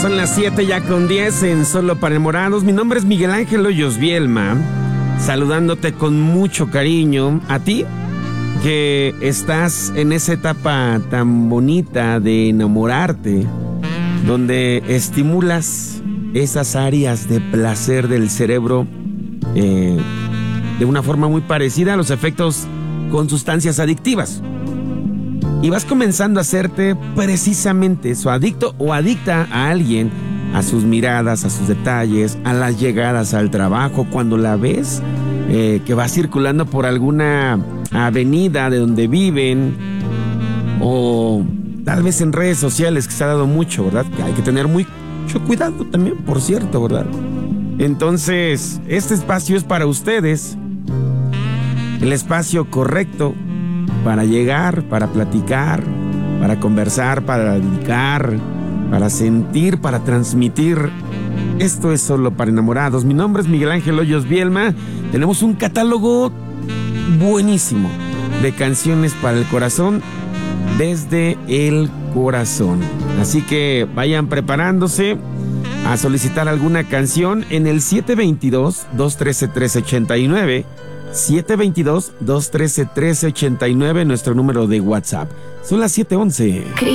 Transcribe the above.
Son las 7 ya con 10 en Solo para Enamorados. Mi nombre es Miguel Ángel Hoyos Bielma, saludándote con mucho cariño a ti que estás en esa etapa tan bonita de enamorarte, donde estimulas esas áreas de placer del cerebro de una forma muy parecida a los efectos con sustancias adictivas. Y vas comenzando a hacerte precisamente eso, adicto o adicta a alguien, a sus miradas, a sus detalles, a las llegadas al trabajo, cuando la ves que va circulando por alguna avenida de donde viven, o tal vez en redes sociales, que se ha dado mucho, ¿verdad? Que hay que tener mucho cuidado también, por cierto, ¿verdad? Entonces, este espacio es para ustedes, el espacio correcto para llegar, para platicar, para conversar, para dedicar, para sentir, para transmitir. Esto es Solo para Enamorados. Mi nombre es Miguel Ángel Hoyos Bielma. Tenemos un catálogo buenísimo de canciones para el corazón, desde el corazón. Así que vayan preparándose a solicitar alguna canción en el 722-213-1389. 722-213-1389, nuestro número de WhatsApp. Son las 7:11.